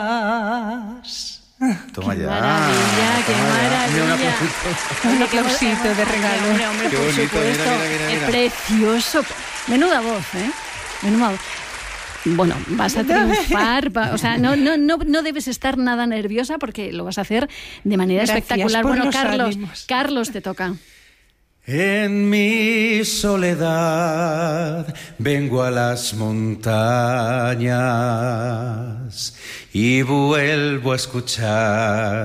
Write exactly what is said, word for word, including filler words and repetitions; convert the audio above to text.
Toma qué ya. maravilla, qué toma ya. maravilla. Mira, un aplausito. Un aplausito de regalo. Hombre, hombre, Qué por bonito, supuesto. mira, mira, mira, Es mira. precioso. Menuda voz, ¿eh? Menuda voz. Bueno, vas a triunfar, va- o sea, no, no, no, no debes estar nada nerviosa porque lo vas a hacer de manera Gracias espectacular. por Bueno, los Carlos, ánimos. Carlos, te toca. En mi soledad vengo a las montañas y vuelvo a escuchar